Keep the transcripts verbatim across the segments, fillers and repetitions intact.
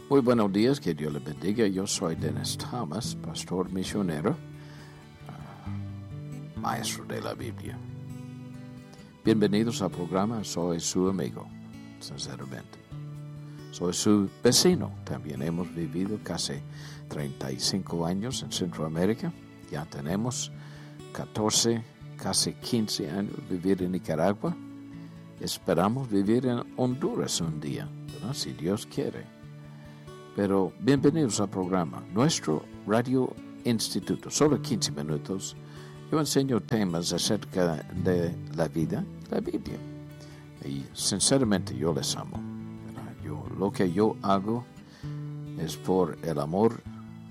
Muy buenos días, que Dios les bendiga. Yo soy Dennis Thomas, pastor misionero, uh, maestro de la Biblia. Bienvenidos al programa. Soy su amigo, sinceramente. Soy su vecino. También hemos vivido casi treinta y cinco años en Centroamérica. Ya tenemos catorce, casi quince años vivir en Nicaragua. Esperamos vivir en Honduras un día, ¿verdad? Si Dios quiere. Pero bienvenidos al programa. Nuestro Radio Instituto, solo quince minutos. Yo enseño temas acerca de la vida, la Biblia. Y sinceramente yo les amo. Yo, lo que yo hago es por el amor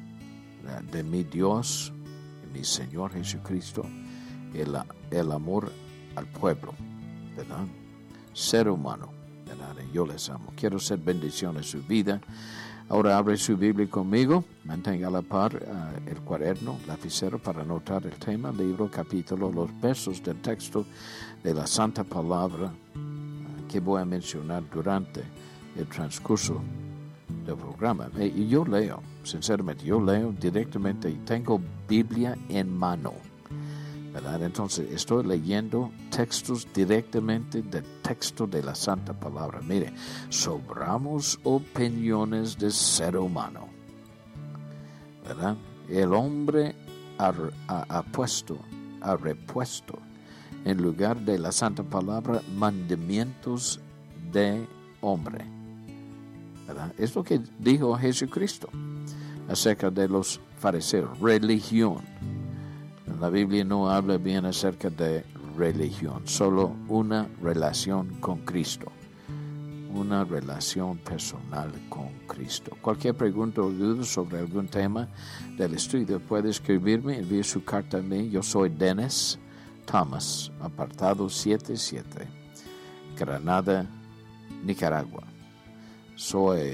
de mi Dios, mi Señor Jesucristo, el, el amor al pueblo, ¿verdad? Ser humano, ¿verdad? Yo les amo. Quiero ser bendición en su vida. Ahora abre su Biblia conmigo, mantenga a la par uh, el cuaderno, lapicero para anotar el tema, libro, capítulo, los versos del texto de la Santa Palabra uh, que voy a mencionar durante el transcurso del programa. Y yo leo, sinceramente, yo leo directamente y tengo Biblia en mano, ¿verdad? Entonces estoy leyendo textos directamente del texto de la Santa Palabra. Mire, sobramos opiniones del ser humano, ¿verdad? El hombre ha, ha, ha puesto, ha repuesto en lugar de la Santa Palabra mandamientos de hombre, ¿verdad? Es lo que dijo Jesucristo acerca de los fariseos, religión. La Biblia no habla bien acerca de religión, solo una relación con Cristo, una relación personal con Cristo. Cualquier pregunta o duda sobre algún tema del estudio puede escribirme, envíe su carta a mí. Yo soy Dennis Thomas, apartado setenta y siete, Granada, Nicaragua. Soy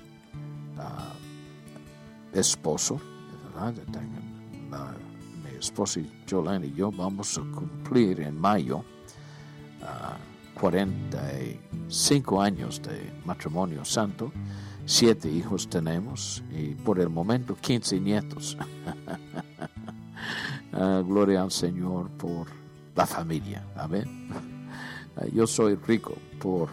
uh, esposo, ¿verdad? Tengo la Mi esposa Jolene y yo vamos a cumplir en mayo uh, cuarenta y cinco años de matrimonio santo. Siete hijos tenemos y por el momento quince nietos. uh, gloria al Señor por la familia. Amén. Uh, yo soy rico por,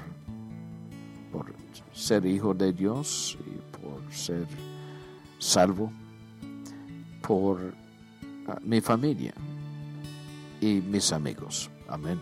por ser hijo de Dios y por ser salvo, por Uh, mi familia y mis amigos. Amén.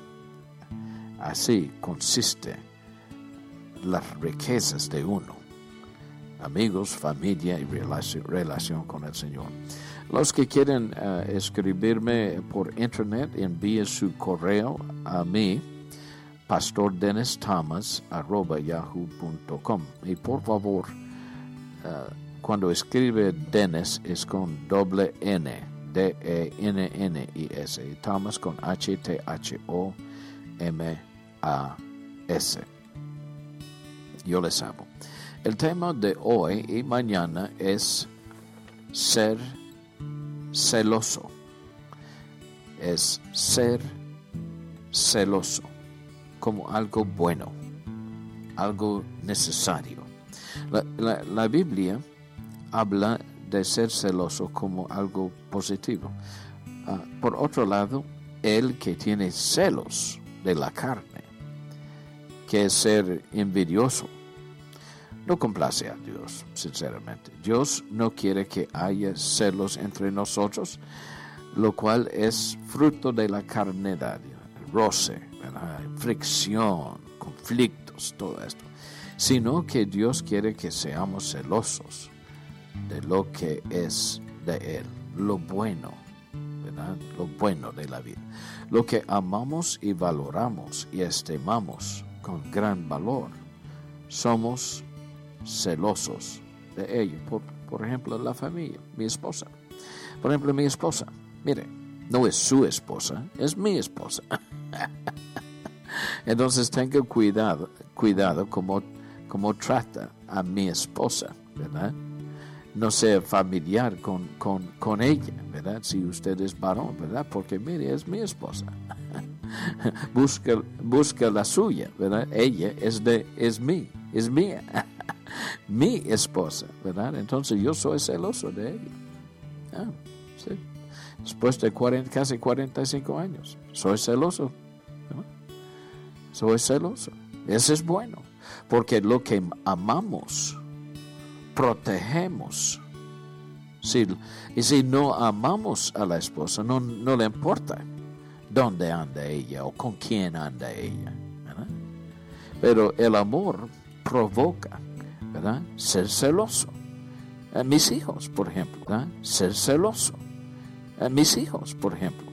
Así consiste las riquezas de uno: amigos, familia y relación, relación con el Señor. Los que quieren uh, escribirme por internet, envíe su correo a mí, pastor dennis thomas arroba yahoo punto com. Y por favor, uh, cuando escribe Dennis es con doble N, D E N N I S, y Thomas con H T H O M A S. Yo les amo. El tema de hoy y mañana es ser celoso. Es ser celoso como algo bueno, algo necesario. La, la, la Biblia habla de ser celoso como algo positivo. Uh, por otro lado, el que tiene celos de la carne, que es ser envidioso, no complace a Dios, sinceramente. Dios no quiere que haya celos entre nosotros, lo cual es fruto de la carnedad, roce, ¿verdad? Fricción, conflictos, todo esto. Sino que Dios quiere que seamos celosos de lo que es de Él, lo bueno, ¿verdad? Lo bueno de la vida, lo que amamos y valoramos y estimamos con gran valor. Somos celosos de ello. Por, por ejemplo, la familia, mi esposa. Por ejemplo, mi esposa, mire, no es su esposa, es mi esposa. Entonces tenga cuidado, cuidado como, como trata a mi esposa, ¿verdad? No sea familiar con, con, con ella, ¿verdad? Si usted es varón, ¿verdad? Porque mire, es mi esposa. busca, busca la suya, ¿verdad? Ella es de, es mí, es mía. mi esposa, ¿verdad? Entonces yo soy celoso de ella. Ah, sí. Después de cuarenta, casi cuarenta y cinco años, soy celoso. ¿No? Soy celoso. Eso es bueno, porque lo que amamos, protegemos. Si, y si no amamos a la esposa, no, no le importa dónde anda ella o con quién anda ella, ¿verdad? Pero el amor provoca, ¿verdad?, ser celoso. A mis hijos, por ejemplo, ¿verdad?, ser celoso. A mis hijos, por ejemplo,